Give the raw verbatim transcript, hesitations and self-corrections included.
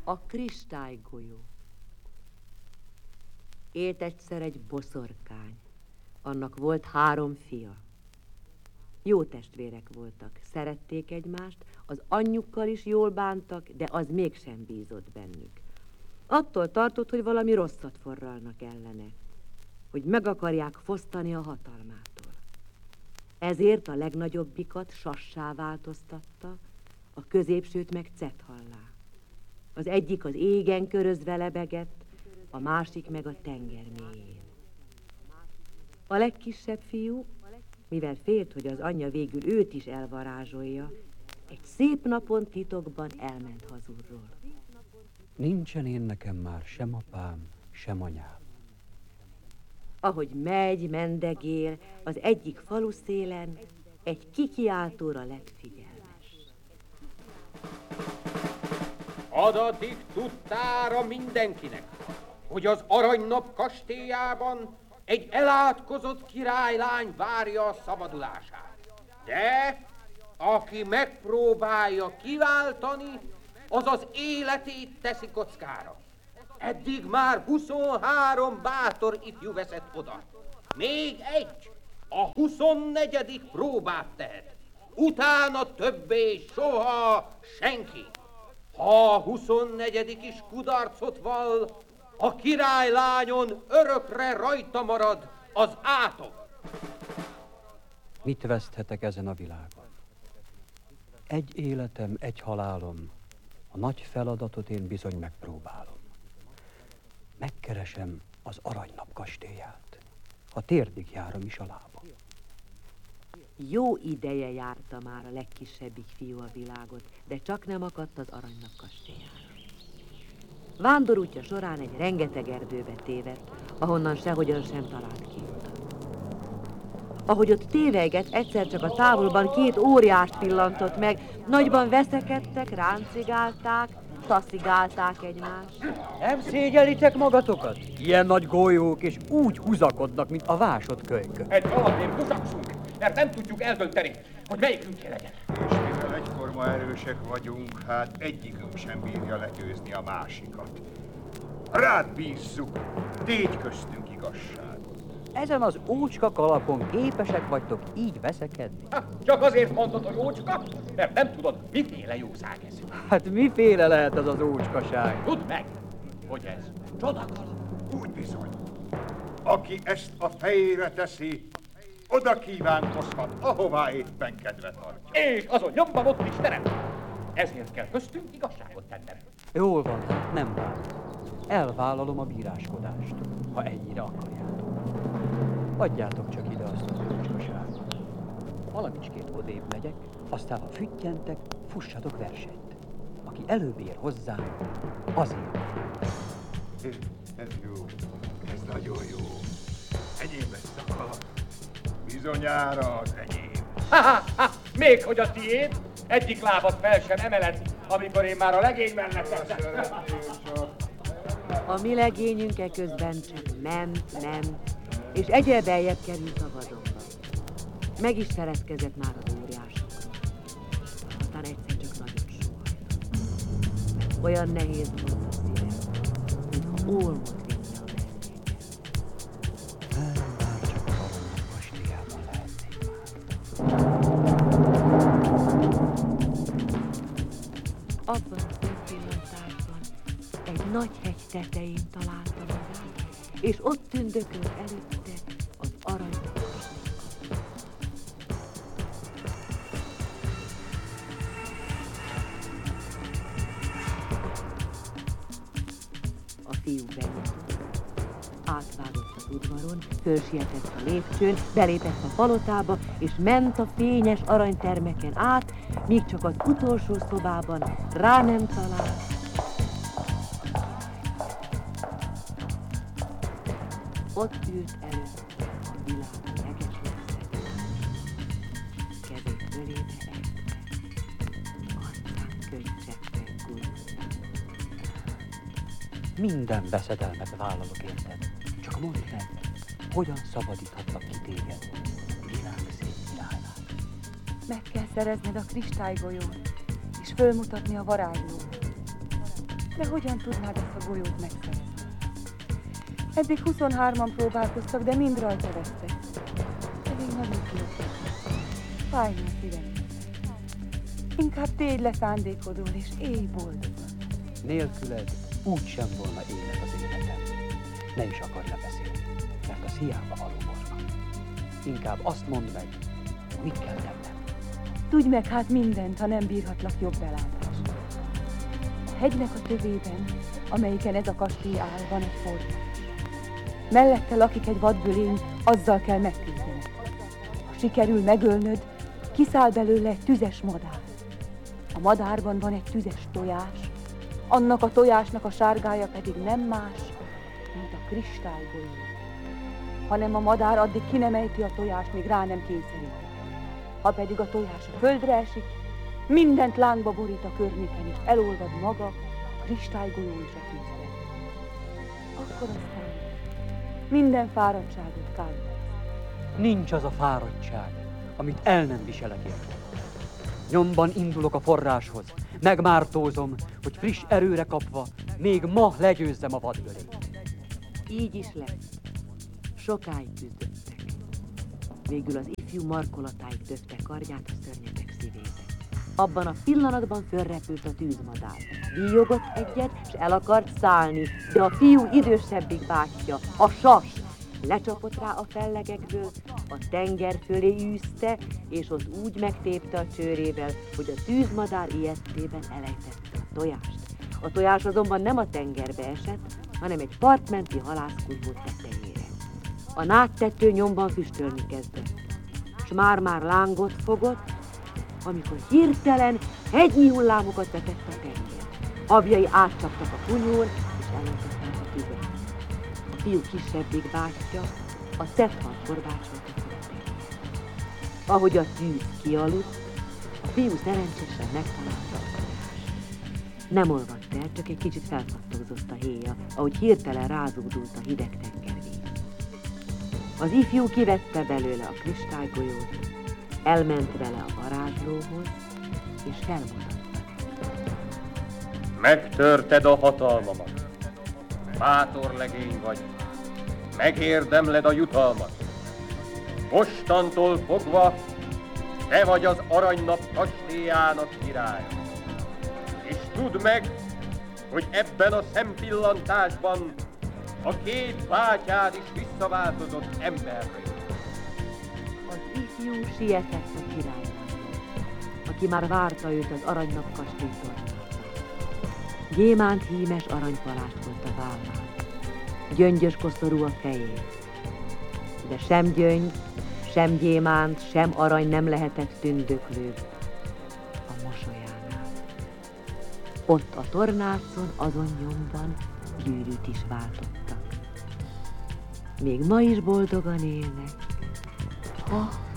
A kristálygolyó. Élt egyszer egy boszorkány. Annak volt három fia. Jó testvérek voltak, szerették egymást, az anyjukkal is jól bántak, de az mégsem bízott bennük. Attól tartott, hogy valami rosszat forralnak ellene, hogy meg akarják fosztani a hatalmától. Ezért a legnagyobbikat sassá változtatta, a középsőt meg cethallá. Az egyik az égen körözve lebegett, a másik meg a tenger mélyén. A legkisebb fiú, mivel félt, hogy az anyja végül őt is elvarázsolja, egy szép napon titokban elment hazulról. Nincsen én nekem már sem apám, sem anyám. Ahogy megy, mendegél, az egyik falu szélen egy kikiáltóra lett figyelmes. Adatik tudtára mindenkinek, hogy az Aranynap kastélyában egy elátkozott királylány várja a szabadulását. De aki megpróbálja kiváltani, az az életét teszi kockára. Eddig már huszonhárom bátor ifjú veszett oda. Még egy, a huszonnegyedik próbát tehet. Utána többé soha senki. Ha a huszonnegyedik is kudarcot vall, a királylányon örökre rajta marad az átok. Mit veszthetek ezen a világon? Egy életem, egy halálom. A nagy feladatot én bizony megpróbálom. Megkeresem az Aranynap kastélyát. Ha térdig járom is a lábam. Jó ideje járta már a legkisebbik fiú a világot, de csak nem akadt az Aranynap kastélyára. Vándorútja során egy rengeteg erdőbe tévedt, ahonnan sehogyan sem talált ki utat. Ahogy ott téveiget, egyszer csak a távolban két óriást pillantott meg, nagyban veszekedtek, ráncigálták, taszigálták egymást. Nem szégyelitek magatokat? Ilyen nagy golyók, és úgy húzakodnak, mint a vásott kölykök. Egy valamelyik húzakszunk, mert nem tudjuk eldönteni, hogy melyikünk legyen. És mivel egyforma erősek vagyunk, hát egyikünk sem bírja legyőzni a másikat. Rád bízzuk, tégy köztünk igazságot. Ezen az ócska kalapon képesek vagytok így veszekedni? Ha, csak azért mondod, hogy ócska, mert nem tudod, miféle jószág ez. Hát miféle lehet ez az ócskaság? Tudd meg, hogy ez csodakalap. Úgy bizony. Aki ezt a fejére teszi, oda kívánkozhat, ahová éppen kedve tartja. És azon nyomban ott is terem. Ezért kell köztünk igazságot tennem. Jól van, hát nem bánt. Elvállalom a bíráskodást, ha ennyire akarjátok. Adjátok csak ide azt az ócskaságot. Valamicskét odébb megyek, aztán ha füttyentek, fussatok versenyt. Aki előbb ér hozzám, azért. Ez jó, ez nagyon jó. Enyém lesz a kalap. Bizonyára az enyém. Ha-ha-ha, még hogy a tiéd, egyik lábad fel sem emeled, amikor én már a legény mellett leszek. A mi legényünk eközben csak ment, ment, és egyre beljebb került a vadonba. Meg is szeretkezett már az óriásokról. Aztán egyszer csak nagyon sóhajtott. Olyan nehéz volt a szíve, mintha ólmot vinne a melléken. Nem, bár csak a Aranynap kastélyában lehetnék már. Abban a szempillantásban egy nagy hegy tetején találta magát, és ott tündökölt előtte az Aranynap kastély. A fiú benyitott, átvágott az udvaron, fölsietett a lépcsőn, belépett a palotába, és ment a fényes aranytermeken át, míg csak az utolsó szobában rá nem talált. Ott ült előtte a világ legeslegszebb, kezét fölébe ejtve, arcán könycseppel gurultak. Minden veszedelmet vállalok érted. Csak mondd meg, hogyan szabadíthatlak ki téged, világ szép királynál. Meg kell szerezned a kristálygolyót, és fölmutatni a varázslót. De hogyan tudnád ezt a golyót megszerezni? Eddig huszonhárman próbálkoztak, de mind rajta vesztek. Elég nagyon kiadtak. Fáj a szívem. Inkább tégy le szándékodról, és élj boldogan. Nélküled úgy sem volna élet az életem. Ne is akar lebeszélni, mert az hiába való volna. Inkább azt mondd meg, mit kell tennem. Tudj meg hát mindent, ha nem bírhatlak jobb belátásra. A hegynek a tövében, amelyiken ez a kastély áll, van egy forrás. Mellette lakik egy vadbölény, azzal kell megküzdened. Ha sikerül megölnöd, kiszáll belőle egy tüzes madár. A madárban van egy tüzes tojás, annak a tojásnak a sárgája pedig nem más, mint a kristálygolyó. Hanem a madár addig ki nem ejti a tojást, míg rá nem kényszerít. Ha pedig a tojás a földre esik, mindent lángba borít a környéken, és elolvad maga a kristálygolyó is a tűzbe. Akkor aztán minden fáradtságot kár. Nincs az a fáradtság, amit el nem viselek érte. Nyomban indulok a forráshoz, megmártózom, hogy friss erőre kapva még ma legyőzzem a vadbölényt. Így is lesz. Sokáig küzdöttek. Végül az ifjú markolatáig döfte karját a szörnyetek szívébe. Abban a pillanatban fölrepült a tűzmadár. Víjogott egyet, és el akart szállni, de a fiú idősebbik bátyja, a sas, lecsapott rá a fellegekből, a tenger fölé űzte, és ott úgy megtépte a csőrével, hogy a tűzmadár ijesztében elejtette a tojást. A tojás azonban nem a tengerbe esett, hanem egy partmenti halászkunyhó tetejére. A nádtető nyomban füstölni kezdett, s már-már lángot fogott, amikor hirtelen hegynyi hullámokat vetett a tenger. Havjai átcsaptak a kunyhón, és eloltották a tüzet. A fiú kisebbik bátyja a szettfal korbácsolta fel a tenger. Ahogy a tűz kialudt, a fiú szerencsésen megtalálta a tojást. Nem olvadt el, csak egy kicsit felfattózott a héja, ahogy hirtelen rázódult a hideg tengervíz. Az ifjú kivette belőle a kristálygolyót, elment vele a varázslóhoz, és felmutatta. Megtörted a hatalmamat. Bátor legény vagy. Megérdemled a jutalmat. Mostantól fogva te vagy az Aranynap kastélyának királya. És tudd meg, hogy ebben a szempillantásban a két bátyád is visszaváltozott emberré. Az ifjú sietett a királylához, aki már várta őt az Aranynap kastély tornában. Gyémánt hímes aranypalást volt a vállán, gyöngyös koszorú a fején, de sem gyöngy, sem gyémánt, sem arany nem lehetett tündöklőbb a mosolyánál. Ott a tornácon, azon nyomban gyűrűt is váltottak. Még ma is boldogan élnek, ha